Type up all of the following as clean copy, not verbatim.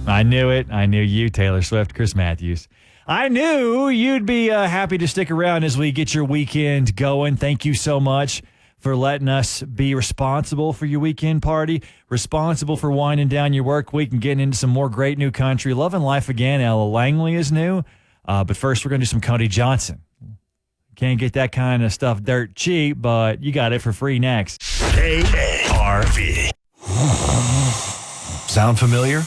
I knew it. I knew you, Taylor Swift, Chris Matthews. I knew you'd be happy to stick around as we get your weekend going. Thank you so much for letting us be responsible for your weekend party, responsible for winding down your work week and getting into some more great new country. Loving Life Again, Ella Langley is new. But first, we're going to do some Cody Johnson. Can't get that kind of stuff dirt cheap, but you got it for free next. KRV. Sound familiar?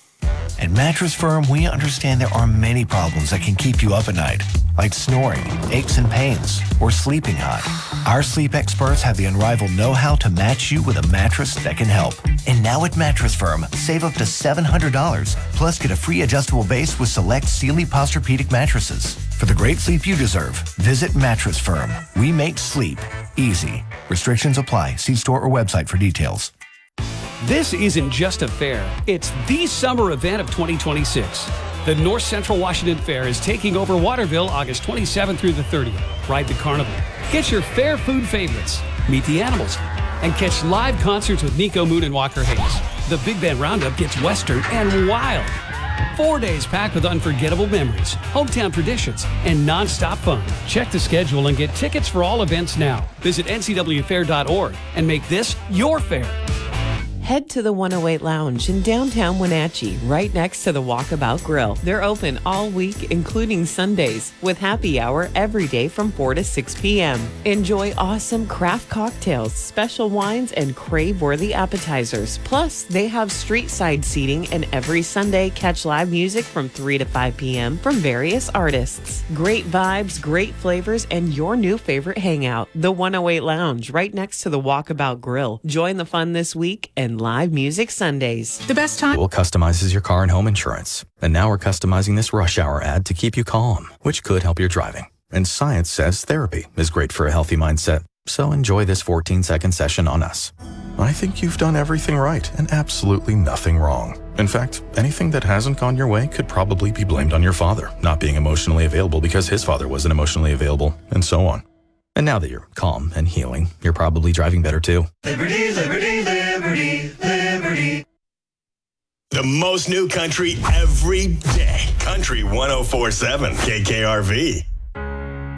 At Mattress Firm, we understand there are many problems that can keep you up at night, like snoring, aches and pains, or sleeping hot. Our sleep experts have the unrivaled know-how to match you with a mattress that can help. And now at Mattress Firm, save up to $700, plus get a free adjustable base with select Sealy Posturepedic mattresses. For the great sleep you deserve, visit Mattress Firm. We make sleep easy. Restrictions apply. See store or website for details. This isn't just a fair, it's the summer event of 2026. The North Central Washington Fair is taking over Waterville August 27th through the 30th. Ride the carnival, get your fair food favorites, meet the animals, and catch live concerts with Nico Moon and Walker Hayes. The Big Band Roundup gets Western and wild. 4 days packed with unforgettable memories, hometown traditions, and nonstop fun. Check the schedule and get tickets for all events now. Visit ncwfair.org and make this your fair. Head to the 108 Lounge in downtown Wenatchee, right next to the Walkabout Grill. They're open all week, including Sundays, with happy hour every day from 4 to 6 p.m. Enjoy awesome craft cocktails, special wines, and crave-worthy appetizers. Plus, they have street-side seating, and every Sunday, catch live music from 3 to 5 p.m. from various artists. Great vibes, great flavors, and your new favorite hangout. The 108 Lounge, right next to the Walkabout Grill. Join the fun this week and live music Sundays. The best time. Google customizes your car and home insurance. And now we're customizing this rush hour ad to keep you calm, which could help your driving. And science says therapy is great for a healthy mindset. So enjoy this 14-second session on us. I think you've done everything right and absolutely nothing wrong. In fact, anything that hasn't gone your way could probably be blamed on your father not being emotionally available because his father wasn't emotionally available, and so on. And now that you're calm and healing, you're probably driving better too. Liberty, liberty, liberty, liberty. The most new country every day. Country 104.7 KKRV.